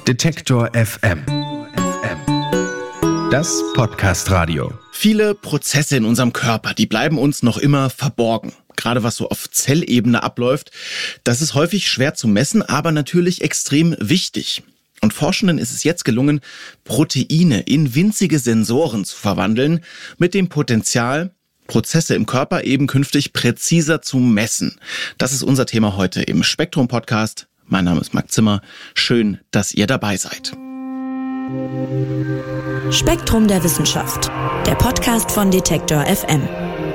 Detektor FM. Das Podcast-Radio. Viele Prozesse in unserem Körper, die bleiben uns noch immer verborgen. Gerade was so auf Zellebene abläuft, das ist häufig schwer zu messen, aber natürlich extrem wichtig. Und Forschenden ist es jetzt gelungen, Proteine in winzige Sensoren zu verwandeln, mit dem Potenzial, Prozesse im Körper eben künftig präziser zu messen. Das ist unser Thema heute im Spektrum-Podcast. Mein Name ist Marc Zimmer. Schön, dass ihr dabei seid. Spektrum der Wissenschaft, der Podcast von Detektor FM.